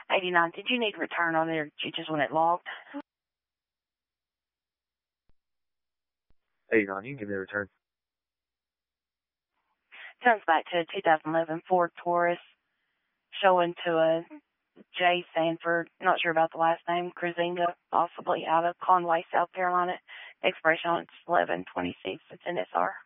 89. Did you need return on there? Did you just want it logged? 89, you can give me a return. Comes back to a 2011 Ford Taurus, showing to a Jay Sanford, not sure about the last name, Cruzinga, possibly out of Conway, South Carolina. Expiration on it's 11/26. It's an SR.